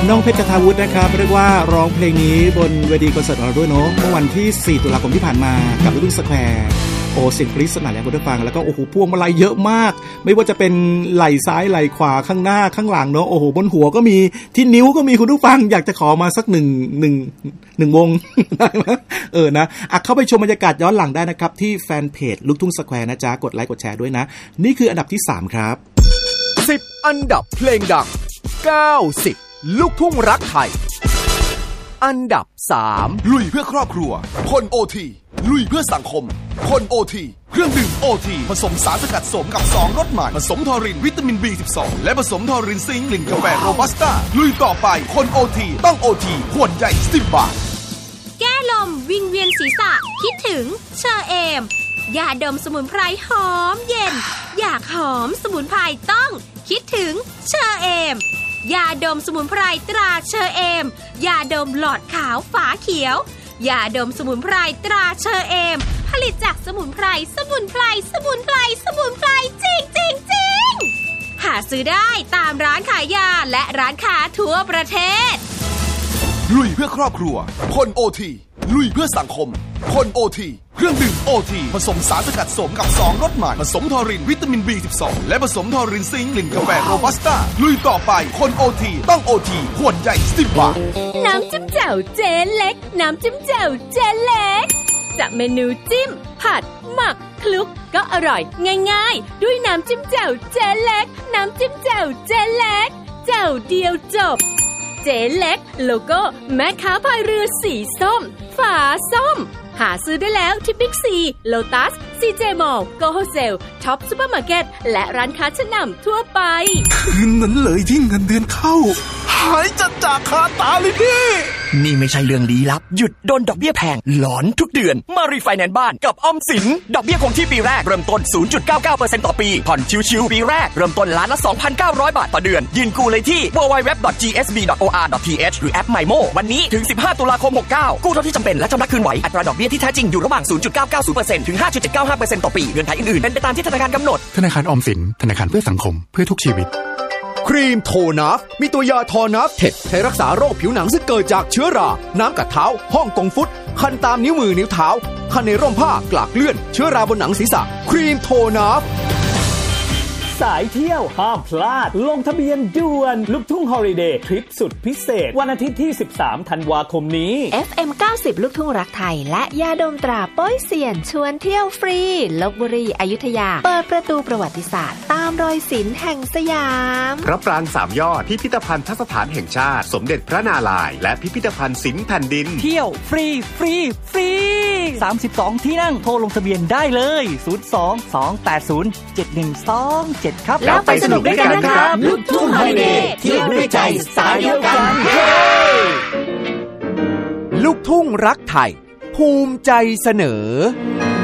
น้องเพชรคทาวุฒินะครับเรียกว่าร้องเพลงนี้บนเวทีคอนเสิร์ตของเราด้วยเนาะเมื่อวันที่4ตุลาคมที่ผ่านมากับลูกทุ่งสแควร์โอ้เสียงกรี๊ดสนั่นแล้วคุณผู้ฟังแล้วก็โอ้โหพวงมาลัยเยอะมากไม่ว่าจะเป็นไหล่ซ้ายไหล่ขวาข้างหน้าข้างหลังเนาะโอ้โหบนหัวก็มีที่นิ้วก็มีคุณผู้ฟังอยากจะขอมาสักหนึ่งวงได้ไหมนะเข้าไปชมบรรยากาศย้อนหลังได้นะครับที่แฟนเพจลูกทุ่งสแควร์นะจ๊ะกดไลค์กดแชร์ด้วยนะนี่คืออันดับที่3ครับ 10อันดับเพลงดัง90ลูกทุ่งรักไทยอันดับ3 ลุยเพื่อครอบครัวคนโอทีลุยเพื่อสังคมคนโอทีเครื่องดื่มโอทีผสมสารสกัดสมกับ2รสใหม่ผสมทอรินวิตามิน B12 และผสมทอรินซิงค์กลิ่นกาแฟโรบัสต้าลุยต่อไปคนโอทีต้องโอทีขวดใหญ่10 บาทแก้ลมวิงเวียนศีรษะคิดถึงเชอเอมยาดมสมุนไพรหอมเย็นอยากหอมสมุนไพรต้องคิดถึงเชอเอมยาดมสมุนไพรตราเชอเอมยาดมหลอดขาวฝาเขียวยาดมสมุนไพรตราเชอเอมผลิตจากสมุนไพรจริงหาซื้อได้ตามร้านขายยาและร้านค้าทั่วประเทศลุยเพื่อครอบครัวคนโอทีลุยเพื่อสังคมคนโอทีเครื่องดื่มโอทีผสมสารสกัดสมกับ2รสใหม่ผสมทอรินวิตามิน B12 และผสมทอรินซิงค์กลิ่นกาแฟโรบัสต้าลุยต่อไปคนโอทีต้องโอทีขวดใหญ่10 บาทน้ำจิ้มแจ่วเจ๊เล็กน้ำจิ้มแจ่วเจ๊เล็กจากเมนูจิ้มผัดหมักคลุกก็อร่อยง่ายๆด้วยน้ำจิ้มแจ่วเจ๊เล็กน้ำจิ้มแจ่วเจ๊เล็กแจ่วเดียวจบเจ๊เล็กโลโก้แม่ค้าพายเรือสีส้มฝาส้มหาซื้อได้แล้วที่บิ๊กซีโลตัสซีเจมอลล์โกโฮเซลท็อปซุปเปอร์มาร์เก็ตและร้านค้าชั้นนำทั่วไปคืนนั้นเลยที่เงินเดือนเข้าหายจากคาตาเลยพี่นี่ไม่ใช่เรื่องลี้ลับหยุดโดนดอกเบี้ยแพงหลอนทุกเดือนมารีไฟแนนซ์บ้านกับออมสินดอกเบี้ยคงที่ปีแรกเริ่มต้น 0.99% ต่อปีผ่อนชิวๆปีแรกเริ่มต้นล้านละ 2,900 บาทต่อเดือนยื่นกู้เลยที่ www.gsb.or.th หรือแอป MyMo วันนี้ถึง15ตุลาคม69กู้เท่าที่จำเป็นและชำระคืนไหวอัตราดอกเบี้ยที่แท้จริงอยู่ระหว่าง 0.990% ถึง 5.795% ต่อปีเงื่อนไขอื่นๆเป็นไปตามที่ธนาคารกำหนดธนาคารออมสินธนาคารเพื่อสังคมเพื่อทุกชีวิตครีมโทนัฟมีตัวยาทอนัฟเท็ดใช้รักษาโรคผิวหนังซึ่งเกิดจากเชื้อราน้ำกัดเท้าฮ่องกงฟุตคันตามนิ้วมือนิ้วเท้าคันในร่มผ้ากลากเลื่อนเชื้อราบนหนังศีรษะครีมโทนัฟสายเที่ยวห้ามพลาดลงทะเบียนด่วนลูกทุ่งฮอลิเดย์ทริปสุดพิเศษวันอาทิตย์ที่13ธันวาคมนี้ FM 90ลูกทุ่งรักไทยและยาดมตราโป้ยเซียนชวนเที่ยวฟรีลพบุรีอยุธยาเปิดประตูประวัติศาสตร์ตามรอยศิลป์แห่งสยามพระปราง3ยอดพิพิธภัณฑสถานแห่งชาติสมเด็จพระนารายณ์และพิพิธภัณฑ์ศิลป์แผ่นดินเที่ยวฟรี32ที่นั่งโทรลงทะเบียนได้เลย02-280-7127ครับแล้วไปสนุกด้วยกันนะครับลูกทุ่งฮอลิเดย์เที่ยวด้วยใจสายเดียวกันลูกทุ่งรักไทยภูมิใจเสนอ